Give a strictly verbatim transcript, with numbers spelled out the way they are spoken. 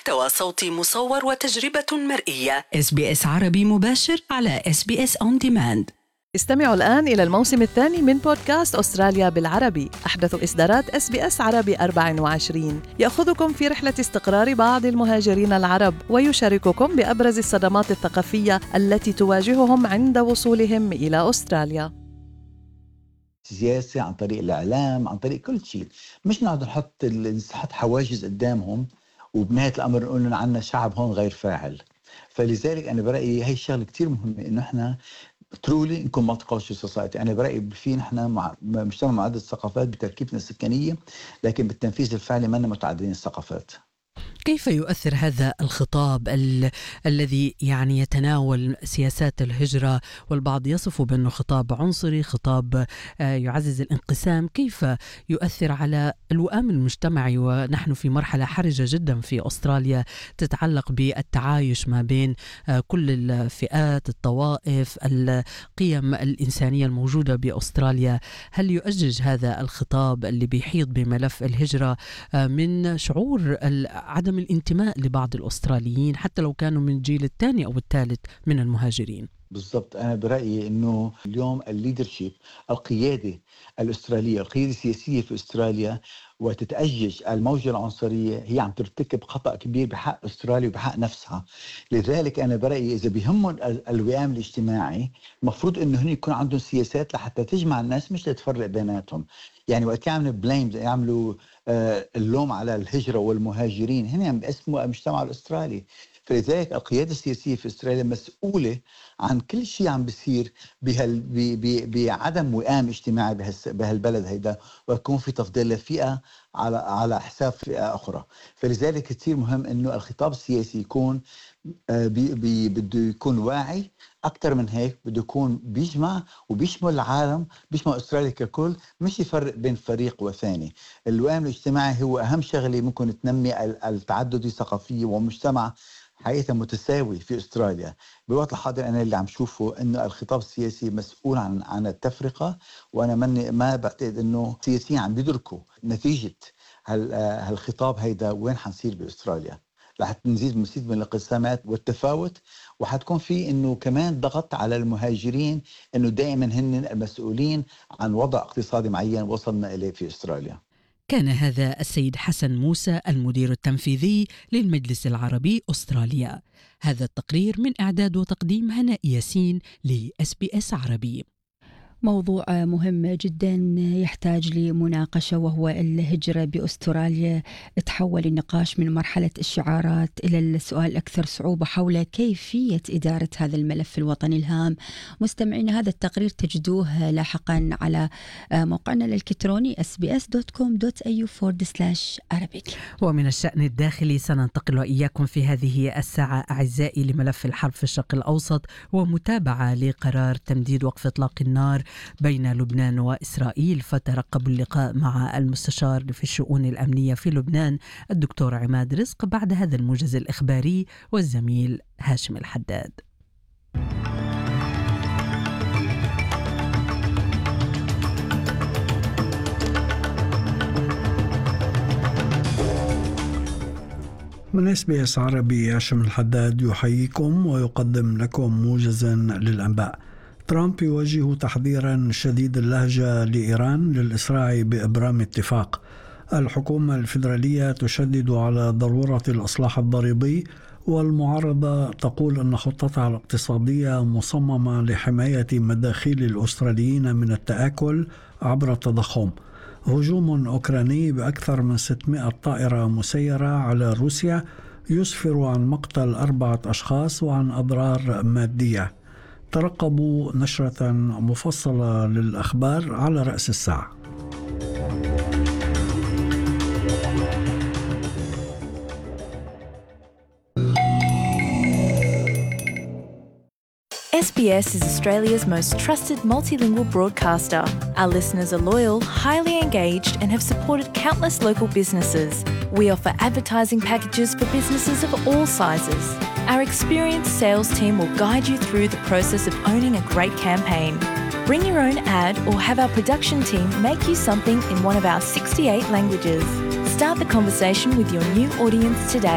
محتوى صوتي مصور وتجربة مرئية. إس بي إس عربي مباشر على إس بي إس On Demand. استمعوا الآن إلى الموسم الثاني من بودكاست أستراليا بالعربي، أحدث إصدارات إس بي إس عربي أربعة وعشرين، يأخذكم في رحلة استقرار بعض المهاجرين العرب ويشارككم بأبرز الصدمات الثقافية التي تواجههم عند وصولهم إلى أستراليا. سياسة عن طريق الإعلام، عن طريق كل شيء، مش نقعد نحط نحط حواجز قدامهم وبنهاية الأمر نقول لنا عنا شعب هون غير فاعل. فلذلك أنا برأيي هاي الشغلة كتير مهمة، إنه إحنا ترولي نكون multicultural society. أنا برأيي في نحن مع مجتمع معدد الثقافات بتركيبنا السكانية، لكن بالتنفيذ الفعلي ما متعددين الثقافات. كيف يؤثر هذا الخطاب ال... الذي يعني يتناول سياسات الهجرة، والبعض يصفه بأنه خطاب عنصري، خطاب يعزز الانقسام، كيف يؤثر على الوئام المجتمعي ونحن في مرحلة حرجة جدا في أستراليا تتعلق بالتعايش ما بين كل الفئات، الطوائف، القيم الإنسانية الموجودة بأستراليا؟ هل يؤجج هذا الخطاب اللي بيحيط بملف الهجرة من شعور عدم الانتماء لبعض الأستراليين حتى لو كانوا من الجيل الثاني أو الثالث من المهاجرين؟ بالضبط. أنا برأيي أنه اليوم الليدرشيب، القيادة الأسترالية، القيادة السياسية في أستراليا، وتتأجج الموجة العنصرية، هي عم ترتكب خطأ كبير بحق أستراليا وبحق نفسها. لذلك أنا برأيي إذا بيهمهم الوئام الاجتماعي، المفروض أنه هن يكون عندهم سياسات لحتى تجمع الناس مش لتفرق بيناتهم. يعني وقت يعملوا بليم، يعملوا آه اللوم على الهجرة والمهاجرين، هن عم بيقسموا المجتمع الأسترالي. فلذلك القيادة السياسية في أستراليا مسؤولة عن كل شيء عم بيصير بهال بعدم وئام اجتماعي بهالبلد هيدا، ويكون في تفضيل لفئة على على حساب فئة أخرى. فلذلك كثير مهم إنه الخطاب السياسي يكون بي بي بده يكون واعي أكثر من هيك، بده يكون بيجمع وبيشمل العالم، بيشمل أستراليا ككل، مش يفرق بين فريق وثاني. الوئام الاجتماعي هو أهم شغلة ممكن تنمي التعدد الثقافي ومجتمع حقيقة متساوي في أستراليا. بالوقت الحاضر أنا اللي عم شوفه إنه الخطاب السياسي مسؤول عن عن التفرقة، وأنا من ما بعتقد إنه السياسيين عم بيدركوا نتيجة هالخطاب هيدا وين حنصير بأستراليا. رح نزيد مزيد من الانقسامات والتفاوت، وحتكون في إنه كمان ضغط على المهاجرين إنه دائما هن المسؤولين عن وضع اقتصادي معين وصلنا إليه في أستراليا. كان هذا السيد حسن موسى المدير التنفيذي للمجلس العربي أستراليا. هذا التقرير من إعداد وتقديم هناء ياسين لإس بي إس عربي. موضوع مهم جدا يحتاج لمناقشة، وهو الهجرة بأستراليا. تحول النقاش من مرحلة الشعارات إلى السؤال الأكثر صعوبة حول كيفية إدارة هذا الملف الوطني الهام. مستمعين، هذا التقرير تجدوه لاحقا على موقعنا الإلكتروني إس بي إس دوت كوم دوت إيه يو فورورد سلاش عربيك. ومن الشأن الداخلي سننتقل وإياكم في هذه الساعة أعزائي لملف الحرب في الشرق الأوسط، ومتابعة لقرار تمديد وقف إطلاق النار بين لبنان وإسرائيل. فترقب اللقاء مع المستشار في الشؤون الأمنية في لبنان الدكتور عماد رزق بعد هذا الموجز الإخباري، والزميل هاشم الحداد. من إس بي إس عربي هاشم الحداد يحييكم ويقدم لكم موجزا للأنباء. ترامب يوجه تحذيرا شديد اللهجة لإيران للإسراع بإبرام اتفاق. الحكومة الفيدرالية تشدد على ضرورة الإصلاح الضريبي، والمعارضة تقول أن خطتها الاقتصادية مصممة لحماية مداخيل الأستراليين من التآكل عبر التضخم. هجوم أوكراني بأكثر من ستمائة طائرة مسيرة على روسيا يسفر عن مقتل أربعة أشخاص وعن أضرار مادية. ترقبوا نشرة مفصلة للأخبار على رأس الساعة. S B S is Australia's most trusted multilingual broadcaster. Our listeners are loyal, highly engaged, and have supported countless local businesses. We offer advertising packages for businesses of all sizes. Our experienced sales team will guide you through the process of owning a great campaign. Bring your own ad or have our production team make you something in one of our sixty-eight languages. Start the conversation with your new audience today.